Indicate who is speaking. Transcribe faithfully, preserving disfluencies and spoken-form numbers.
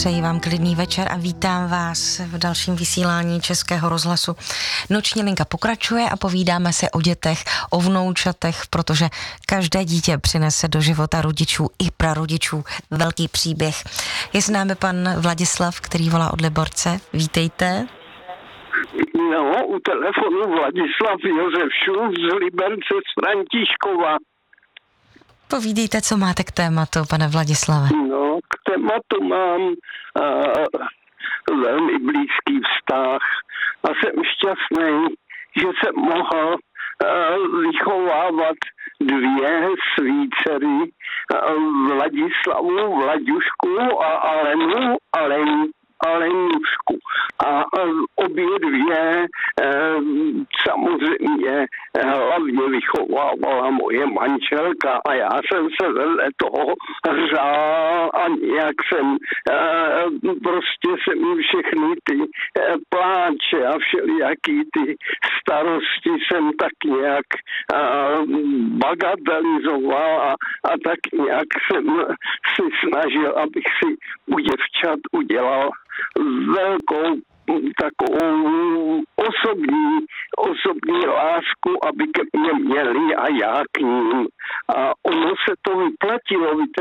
Speaker 1: Přeji vám klidný večer a vítám vás v dalším vysílání Českého rozhlasu. Noční linka pokračuje a povídáme si o dětech, o vnoučatech, protože každé dítě přinese do života rodičů i prarodičů velký příběh. Je s námi pan Vladislav, který volá od Liborce. Vítejte.
Speaker 2: No, u telefonu Vladislav Josef Šulc z Liberce z Františkova.
Speaker 1: Povídejte, co máte k tématu, pane Vladislave.
Speaker 2: No, k tématu mám uh, velmi blízký vztah a jsem šťastný, že jsem mohl uh, vychovávat dvě svý dcery, uh, Vladislavu, Vlaďušku a Alenu, Alenu. Alenušku. A obě dvě eh, samozřejmě hlavně vychovávala moje manželka a já jsem se vedle toho řál a nějak jsem eh, prostě jsem všechny ty eh, pláče a všelijaký ty starosti jsem tak nějak eh, bagatelizoval a, a tak nějak jsem si snažil, abych si u děvčat udělal velkou takovou osobní, osobní lásku, aby ke mně měli a já k ním. A ono se to vyplatilo. Víte,